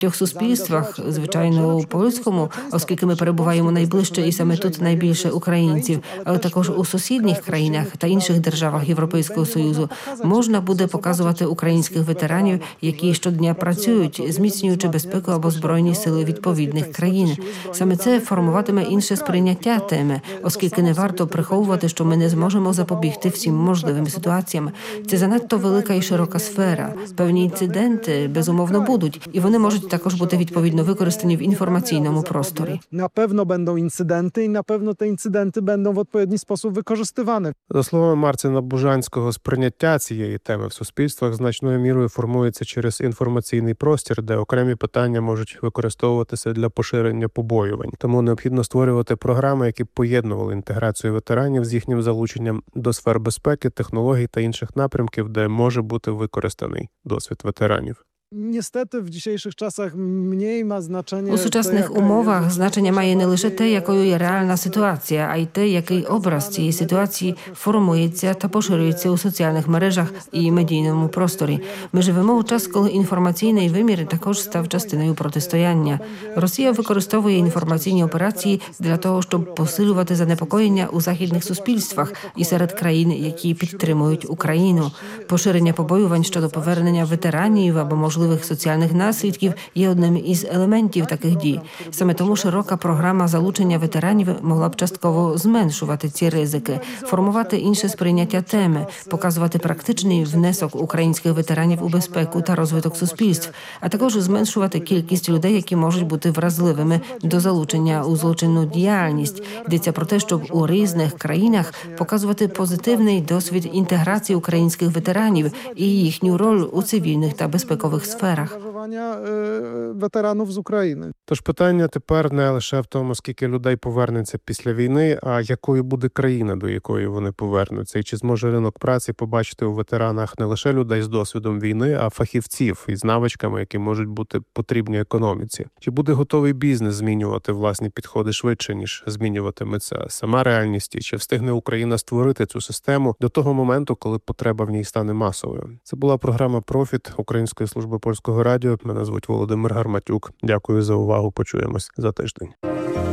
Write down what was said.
багатьох суспільствах, звичайно, у польському, оскільки ми перебуваємо найближче і саме тут найбільше українців, але також у сусідніх країнах та інших державах Європейського Союзу можна буде показувати українських ветеранів, які щодня працюють, зміцнюючи безпеку або збройні сили відповідних країн. Саме це формуватиме інше сприйняття теми, оскільки не варто приховувати, що ми не зможемо запобігти всім можливим ситуаціям. Це занадто велика і широка сфера. Певні інциденти, безумовно, будуть, і вони можуть також бути відповідно використані в інформаційному просторі. На певно będą інциденти, і на певно те інциденти będą в відповідний спосіб використані. За словами Марцина Бужанського, сприйняття цієї теми в суспільствах значною мірою формується через інформаційний простір, де окремі питання можуть використовуватися для поширення побоювань. Тому необхідно створювати програми, які б поєднували інтеграцію ветеранів з їхнім залученням до сфер безпеки, технологій та інших напрямків, де може бути використаний досвід ветеранів. Niestety w dzisiejszych czasach mniej ma znaczenie. У сучасних умовах значення має не лише те, якою є реальна ситуація, а й те, який образ цієї ситуації формується та поширюється у соціальних мережах і медійному просторі. Ми живемо у час, коли інформаційний вимір також став частиною протистояння. Росія використовує інформаційні операції для того, щоб посилювати занепокоєння у західних суспільствах і серед країн, які підтримують Україну. Поширення побоювань щодо повернення ветеранів або можливих соціальних наслідків є одним із елементів таких дій. Саме тому широка програма залучення ветеранів могла б частково зменшувати ці ризики, формувати інше сприйняття теми, показувати практичний внесок українських ветеранів у безпеку та розвиток суспільств, а також зменшувати кількість людей, які можуть бути вразливими до залучення у злочинну діяльність. Йдеться про те, щоб у різних країнах показувати позитивний досвід інтеграції українських ветеранів і їхню роль у цивільних та безпекових сферах. Ветеранів з України. Тож питання тепер не лише в тому, скільки людей повернеться після війни, а якою буде країна, до якої вони повернуться. І чи зможе ринок праці побачити у ветеранах не лише людей з досвідом війни, а фахівців із навичками, які можуть бути потрібні економіці. Чи буде готовий бізнес змінювати власні підходи швидше, ніж змінюватиме це сама реальність, і чи встигне Україна створити цю систему до того моменту, коли потреба в ній стане масовою. Це була програма «Профіт» Української служби польського радіо. Мене звуть Володимир Гарматюк. Дякую за увагу. Почуємось за тиждень.